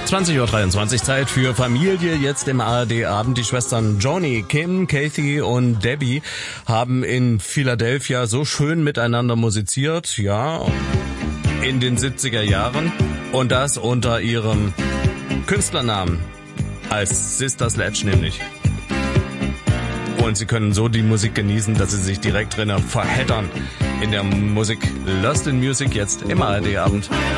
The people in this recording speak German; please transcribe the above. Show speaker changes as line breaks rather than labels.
20:23 Uhr, Zeit für Familie. Jetzt im ARD-Abend. Die Schwestern Joni, Kim, Kathy und Debbie haben in Philadelphia so schön miteinander musiziert, ja, in den 70er Jahren. Und das unter ihrem Künstlernamen, als Sister Sledge nämlich. Und sie können so die Musik genießen, dass sie sich direkt drinnen verheddern in der Musik. Lost in Music jetzt im ARD-Abend.